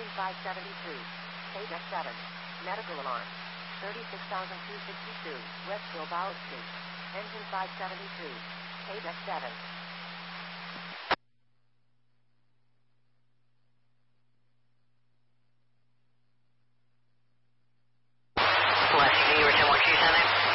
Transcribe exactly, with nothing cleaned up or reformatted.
Engine five seventy-two. K deck seven. Medical alarm. thirty-six thousand two hundred sixty-two. West Bilbao Street. Engine five seventy-two. K deck seven. West, can you return what you sent in?